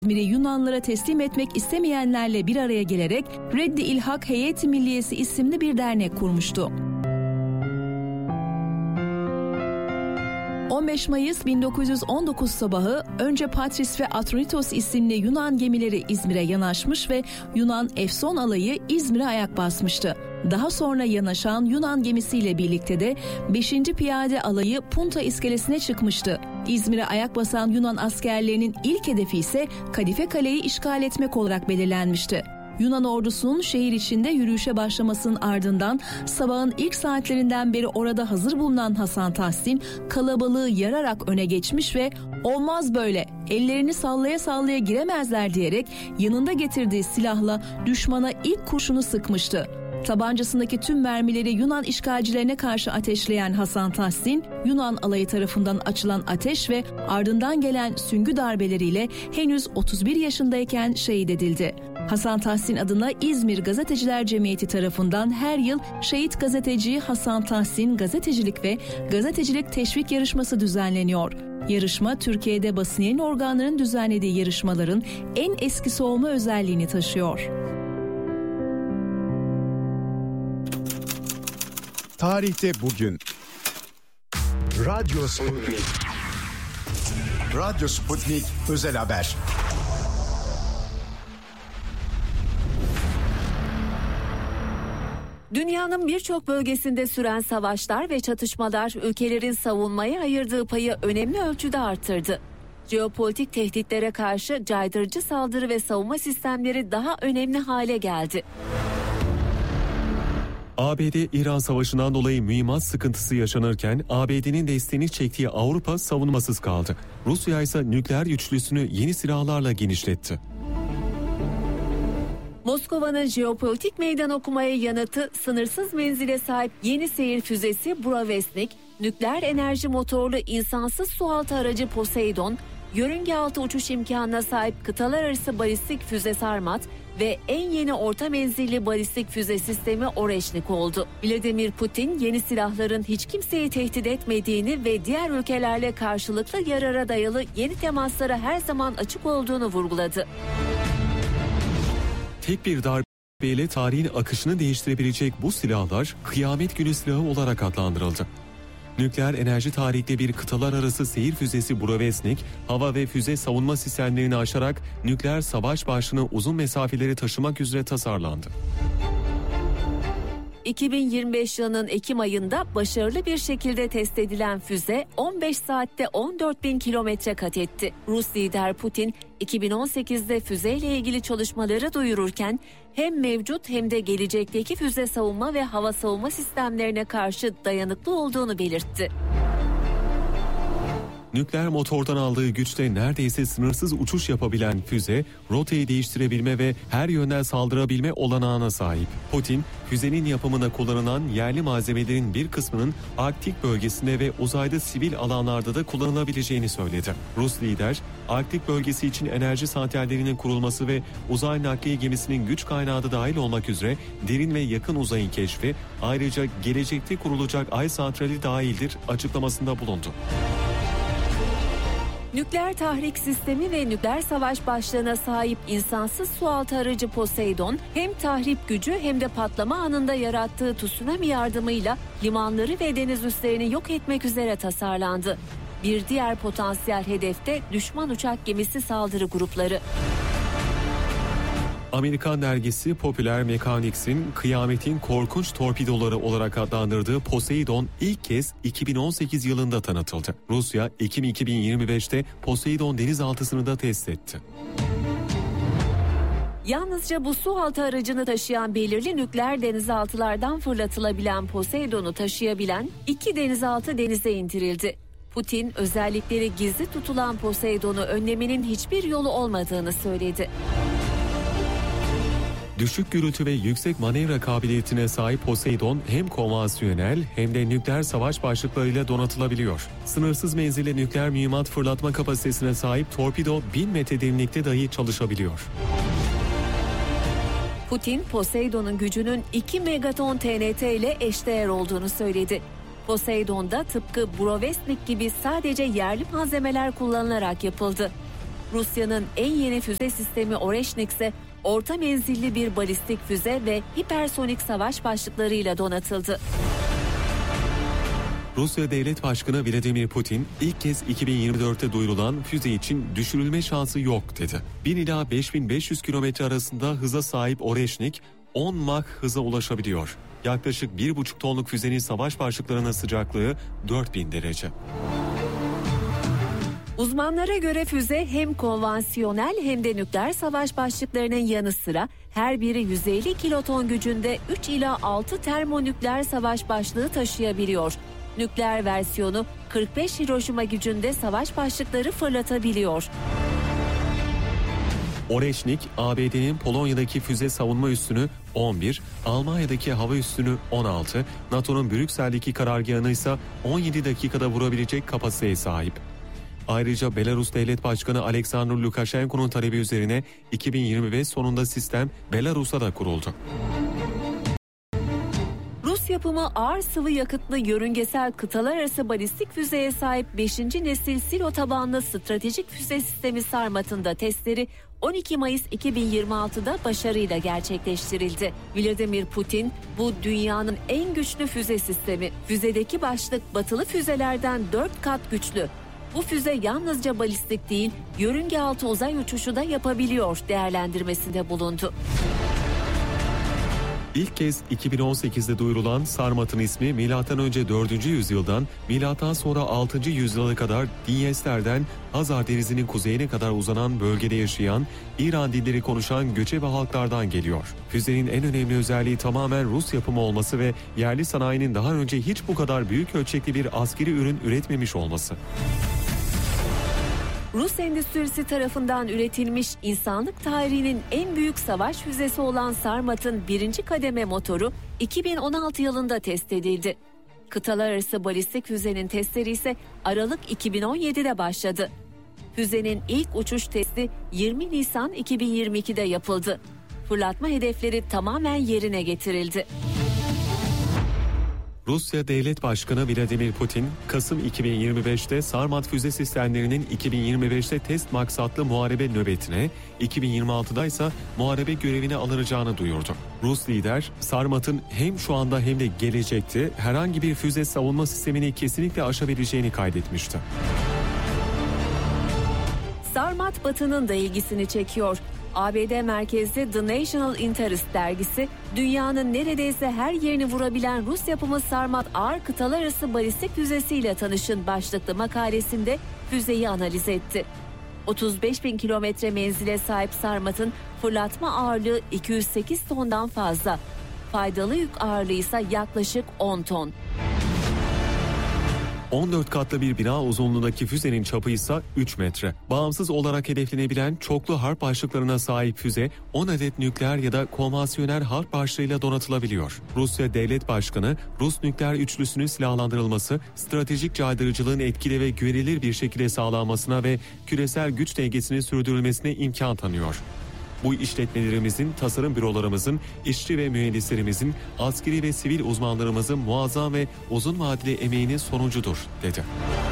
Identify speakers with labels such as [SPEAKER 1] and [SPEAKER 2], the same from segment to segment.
[SPEAKER 1] İzmir'i Yunanlılara teslim etmek istemeyenlerle bir araya gelerek Reddi İlhak Heyeti Milliyesi isimli bir dernek kurmuştu. 15 Mayıs 1919 sabahı önce Patris ve Atronitos isimli Yunan gemileri İzmir'e yanaşmış ve Yunan Efson alayı İzmir'e ayak basmıştı. Daha sonra yanaşan Yunan gemisiyle birlikte de 5. Piyade alayı Punta iskelesine çıkmıştı. İzmir'e ayak basan Yunan askerlerinin ilk hedefi ise Kadife Kale'yi işgal etmek olarak belirlenmişti. Yunan ordusunun şehir içinde yürüyüşe başlamasının ardından sabahın ilk saatlerinden beri orada hazır bulunan Hasan Tahsin kalabalığı yararak öne geçmiş ve "Olmaz böyle, ellerini sallaya sallaya giremezler" diyerek yanında getirdiği silahla düşmana ilk kurşunu sıkmıştı. Tabancasındaki tüm mermileri Yunan işgalcilerine karşı ateşleyen Hasan Tahsin, Yunan alayı tarafından açılan ateş ve ardından gelen süngü darbeleriyle henüz 31 yaşındayken şehit edildi. Hasan Tahsin adına İzmir Gazeteciler Cemiyeti tarafından her yıl Şehit Gazeteci Hasan Tahsin Gazetecilik ve Gazetecilik Teşvik Yarışması düzenleniyor. Yarışma, Türkiye'de basın yayın organlarının düzenlediği yarışmaların en eskisi olma özelliğini taşıyor.
[SPEAKER 2] Tarihte bugün. Radyo Sputnik. Radyo Sputnik özel haber.
[SPEAKER 3] Dünyanın birçok bölgesinde süren savaşlar ve çatışmalar ülkelerin savunmaya ayırdığı payı önemli ölçüde artırdı. Jeopolitik tehditlere karşı caydırıcı saldırı ve savunma sistemleri daha önemli hale geldi.
[SPEAKER 4] ABD-İran savaşından dolayı mühimmat sıkıntısı yaşanırken ABD'nin desteğini çektiği Avrupa savunmasız kaldı. Rusya ise nükleer güçlüsünü yeni silahlarla genişletti.
[SPEAKER 3] Moskova'nın jeopolitik meydan okumaya yanıtı sınırsız menzile sahip yeni seyir füzesi Buravestnik, nükleer enerji motorlu insansız sualtı aracı Poseidon, yörünge altı uçuş imkanına sahip kıtalar arası balistik füze Sarmat ve en yeni orta menzilli balistik füze sistemi Oreşnik oldu. Vladimir Putin yeni silahların hiç kimseyi tehdit etmediğini ve diğer ülkelerle karşılıklı yarara dayalı yeni temaslara her zaman açık olduğunu vurguladı.
[SPEAKER 4] Tek bir darbeyle tarihin akışını değiştirebilecek bu silahlar kıyamet günü silahı olarak adlandırıldı. Nükleer enerji tarihinde bir kıtalar arası seyir füzesi Buravestnik, hava ve füze savunma sistemlerini aşarak nükleer savaş başlığını uzun mesafeleri taşımak üzere tasarlandı.
[SPEAKER 3] 2025 yılının Ekim ayında başarılı bir şekilde test edilen füze 15 saatte 14.000 kilometre kat etti. Rus lider Putin 2018'de füzeyle ilgili çalışmaları duyururken hem mevcut hem de gelecekteki füze savunma ve hava savunma sistemlerine karşı dayanıklı olduğunu belirtti.
[SPEAKER 4] Nükleer motordan aldığı güçle neredeyse sınırsız uçuş yapabilen füze, rotayı değiştirebilme ve her yönden saldırabilme olanağına sahip. Putin, füzenin yapımında kullanılan yerli malzemelerin bir kısmının Arktik bölgesinde ve uzayda sivil alanlarda da kullanılabileceğini söyledi. Rus lider, Arktik bölgesi için enerji santrallerinin kurulması ve uzay nakliye gemisinin güç kaynağı da dahil olmak üzere derin ve yakın uzayın keşfi, ayrıca gelecekte kurulacak ay santrali dahildir açıklamasında bulundu.
[SPEAKER 3] Nükleer tahrik sistemi ve nükleer savaş başlığına sahip insansız sualtı aracı Poseidon, hem tahrip gücü hem de patlama anında yarattığı tsunami yardımıyla limanları ve deniz üslerini yok etmek üzere tasarlandı. Bir diğer potansiyel hedefte düşman uçak gemisi saldırı grupları.
[SPEAKER 4] Amerikan dergisi Popular Mechanics'in kıyametin korkunç torpidoları olarak adlandırdığı Poseidon ilk kez 2018 yılında tanıtıldı. Rusya, Ekim 2025'te Poseidon denizaltısını da test etti.
[SPEAKER 3] Yalnızca bu su altı aracını taşıyan belirli nükleer denizaltılardan fırlatılabilen Poseidon'u taşıyabilen 2 denizaltı denize indirildi. Putin, özellikleri gizli tutulan Poseidon'u önlemenin hiçbir yolu olmadığını söyledi.
[SPEAKER 4] Düşük gürültü ve yüksek manevra kabiliyetine sahip Poseidon hem konvansiyonel hem de nükleer savaş başlıklarıyla donatılabiliyor. Sınırsız menzilli nükleer mühimmat fırlatma kapasitesine sahip torpido 1000 metre derinlikte dahi çalışabiliyor.
[SPEAKER 3] Putin, Poseidon'un gücünün 2 megaton TNT ile eşdeğer olduğunu söyledi. Poseidon'da tıpkı Buravestnik gibi sadece yerli malzemeler kullanılarak yapıldı. Rusya'nın en yeni füze sistemi Oreşnik ise orta menzilli bir balistik füze ve hipersonik savaş başlıklarıyla donatıldı.
[SPEAKER 4] Rusya Devlet Başkanı Vladimir Putin ilk kez 2024'te duyurulan füze için düşürülme şansı yok dedi. 1000 ila 5500 kilometre arasında hıza sahip Oreşnik 10 Mach hıza ulaşabiliyor. Yaklaşık 1,5 tonluk füzenin savaş başlıklarının sıcaklığı 4000 derece.
[SPEAKER 3] Uzmanlara göre füze hem konvansiyonel hem de nükleer savaş başlıklarının yanı sıra her biri 150 kiloton gücünde 3 ila 6 termonükleer savaş başlığı taşıyabiliyor. Nükleer versiyonu 45 Hiroşima gücünde savaş başlıkları fırlatabiliyor.
[SPEAKER 4] Oreşnik, ABD'nin Polonya'daki füze savunma üssünü 11, Almanya'daki hava üssünü 16, NATO'nun Brüksel'deki karargahını ise 17 dakikada vurabilecek kapasiteye sahip. Ayrıca Belarus Devlet Başkanı Alexander Lukashenko'nun talebi üzerine 2025 sonunda sistem Belarus'a da kuruldu.
[SPEAKER 3] Rus yapımı ağır sıvı yakıtlı yörüngesel kıtalar arası balistik füzeye sahip 5. nesil silo tabanlı stratejik füze sistemi Sarmat'ın da testleri 12 Mayıs 2026'da başarıyla gerçekleştirildi. Vladimir Putin, bu dünyanın en güçlü füze sistemi. Füzedeki başlık batılı füzelerden 4 kat güçlü. Bu füze yalnızca balistik değil, yörünge altı uzay uçuşu da yapabiliyor değerlendirmesinde bulundu.
[SPEAKER 4] İlk kez 2018'de duyurulan Sarmat'ın ismi M.Ö. 4. yüzyıldan M.Ö. 6. yüzyıla kadar Dinyester'den Hazar Denizi'nin kuzeyine kadar uzanan bölgede yaşayan, İran dilleri konuşan göçebe halklardan geliyor. Füzenin en önemli özelliği tamamen Rus yapımı olması ve yerli sanayinin daha önce hiç bu kadar büyük ölçekli bir askeri ürün üretmemiş olması.
[SPEAKER 3] Rus endüstrisi tarafından üretilmiş insanlık tarihinin en büyük savaş füzesi olan Sarmat'ın 1. kademe motoru 2016 yılında test edildi. Kıtalar arası balistik füzenin testleri ise Aralık 2017'de başladı. Füzenin ilk uçuş testi 20 Nisan 2022'de yapıldı. Fırlatma hedefleri tamamen yerine getirildi.
[SPEAKER 4] Rusya Devlet Başkanı Vladimir Putin, Kasım 2025'te Sarmat füze sistemlerinin 2025'te test maksatlı muharebe nöbetine, 2026'da ise muharebe görevine alınacağını duyurdu. Rus lider, Sarmat'ın hem şu anda hem de gelecekte herhangi bir füze savunma sistemini kesinlikle aşabileceğini kaydetmişti.
[SPEAKER 3] Sarmat Batı'nın da ilgisini çekiyor. ABD merkezli The National Interest dergisi, dünyanın neredeyse her yerini vurabilen Rus yapımı Sarmat ağır kıtalar arası balistik füzesiyle tanışın başlıklı makalesinde füzeyi analiz etti. 35.000 kilometre menzile sahip Sarmat'ın fırlatma ağırlığı 208 tondan fazla. Faydalı yük ağırlığı ise yaklaşık 10 ton.
[SPEAKER 4] 14 katlı bir bina uzunluğundaki füzenin çapı ise 3 metre. Bağımsız olarak hedeflenebilen çoklu harp başlıklarına sahip füze 10 adet nükleer ya da konvansiyonel harp başlığıyla donatılabiliyor. Rusya Devlet Başkanı, Rus nükleer üçlüsünün silahlandırılması, stratejik caydırıcılığın etkili ve güvenilir bir şekilde sağlanmasına ve küresel güç dengesinin sürdürülmesine imkan tanıyor. Bu işletmelerimizin, tasarım bürolarımızın, işçi ve mühendislerimizin, askeri ve sivil uzmanlarımızın muazzam ve uzun vadeli emeğinin sonucudur, dedi.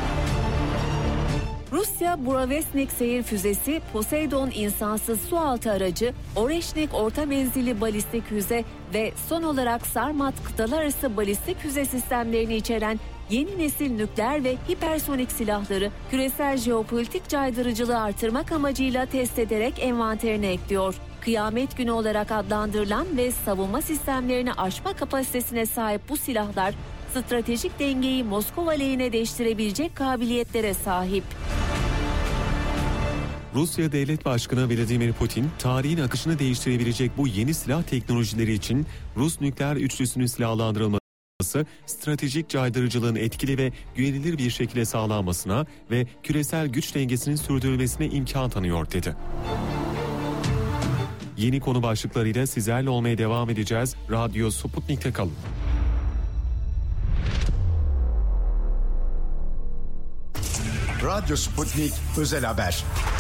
[SPEAKER 3] Rusya Buravestnik seyir füzesi, Poseidon insansız sualtı aracı, Oreşnik orta menzilli balistik füze ve son olarak Sarmat kıtalar arası balistik füze sistemlerini içeren yeni nesil nükleer ve hipersonik silahları küresel jeopolitik caydırıcılığı artırmak amacıyla test ederek envanterine ekliyor. Kıyamet günü olarak adlandırılan ve savunma sistemlerini aşma kapasitesine sahip bu silahlar, stratejik dengeyi Moskova lehine değiştirebilecek kabiliyetlere sahip.
[SPEAKER 4] Rusya Devlet Başkanı Vladimir Putin, tarihin akışını değiştirebilecek bu yeni silah teknolojileri için Rus nükleer üçlüsünün silahlandırılması, stratejik caydırıcılığın etkili ve güvenilir bir şekilde sağlanmasına ve küresel güç dengesinin sürdürülmesine imkan tanıyor, dedi. Yeni konu başlıklarıyla sizlerle olmaya devam edeceğiz. Radyo Sputnik'te kalın.
[SPEAKER 2] Radyo Sputnik Özel Haber.